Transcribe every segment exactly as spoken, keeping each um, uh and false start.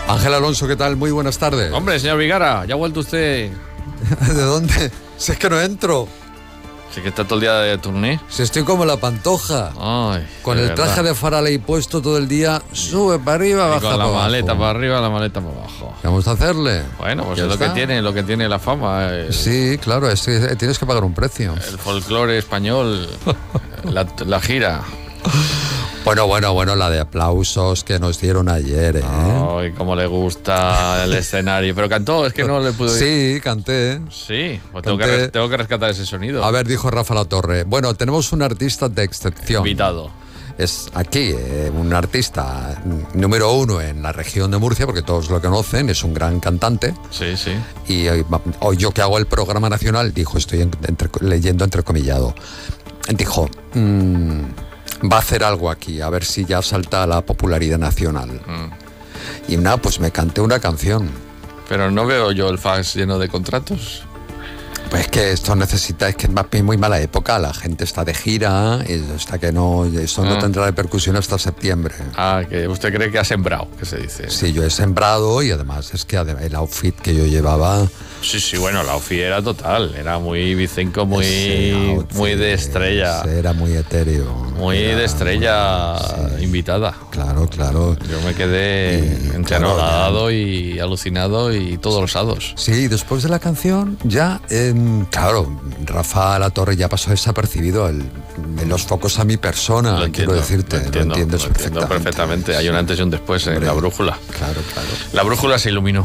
Ángel Alonso, ¿qué tal? Muy buenas tardes. Hombre, señor Vigara, ¿ya ha vuelto usted? ¿De dónde? Si es que no entro. Sí que está todo el día de turné. Si estoy como la Pantoja. Ay, con el verdad. traje de Faraley puesto todo el día, sube para arriba, Y baja con para la abajo. maleta para arriba, la maleta para abajo. ¿Qué vamos a hacerle? Bueno, pues Ya es lo que está. tiene, lo que tiene la fama. El, Sí, claro, es que tienes que pagar un precio. el folclore español, la, la gira. Bueno, bueno, bueno, la de aplausos que nos dieron ayer, ¿eh? Ay, cómo le gusta el escenario. Pero cantó, es que no le pude... Sí, canté. Sí, pues tengo que, Canté. res- tengo que rescatar ese sonido. A ver, dijo Rafa Latorre. Bueno, tenemos un artista de excepción. Invitado. Es aquí eh, un artista número uno en la región de Murcia, porque todos lo conocen, es un gran cantante. Sí, sí. Y hoy, hoy yo que hago el programa nacional, dijo, estoy en- entre- leyendo entrecomillado, dijo, mm, va a hacer algo aquí, a ver si ya salta a la popularidad nacional. Mm. Y nada, pues me canté una canción. Pero no veo yo el fax lleno de contratos. Pues que esto necesita, es que es muy mala época, la gente está de gira, y hasta que no, esto no Ah. tendrá repercusión hasta septiembre. Ah, que usted cree que ha sembrado, que se dice. Sí, yo he sembrado y además es que adem- el outfit que yo llevaba... Sí, sí, bueno, la Ofi era total, era muy Vicenco, muy, ese outfit, muy de estrella, ese era muy etéreo. muy Era de estrella muy- sí, invitada. claro, claro. Yo me quedé Y, entre claro, anonadado y alucinado y todos los hados. Sí, después de la canción ya, em, claro, Rafa Latorre ya pasó desapercibido el- en los focos a mi persona, Lo quiero entiendo, decirte, lo entiendo, lo entiendes lo entiendo perfectamente. perfectamente. Hay un antes y un después en Hombre. la brújula. Claro, claro. La brújula se iluminó.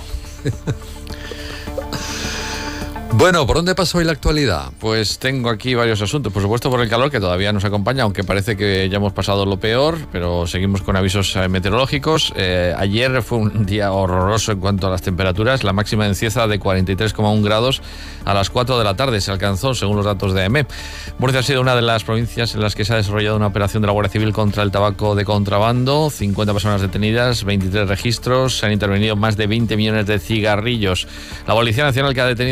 Bueno, ¿por dónde pasó hoy la actualidad? Pues tengo aquí varios asuntos. Por supuesto, por el calor que todavía nos acompaña, aunque parece que ya hemos pasado lo peor, pero seguimos con avisos eh, meteorológicos. Eh, ayer fue un día horroroso en cuanto a las temperaturas. La máxima en Cieza de cuarenta y tres coma uno grados a las cuatro de la tarde se alcanzó, según los datos de A E M E. Murcia ha sido una de las provincias en las que se ha desarrollado una operación de la Guardia Civil contra el tabaco de contrabando. cincuenta personas detenidas, veintitrés registros. Se han intervenido más de veinte millones de cigarrillos. La Policía Nacional, que ha detenido